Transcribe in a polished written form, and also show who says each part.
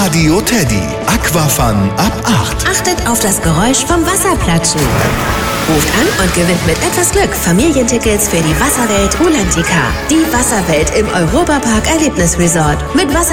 Speaker 1: Radio Teddy. Aquafun ab 8.
Speaker 2: Achtet auf das Geräusch vom Wasserplatschen. Ruft an und gewinnt mit etwas Glück Familientickets für die Wasserwelt Rulantica. Die Wasserwelt im Europapark Erlebnisresort. Mit Wasser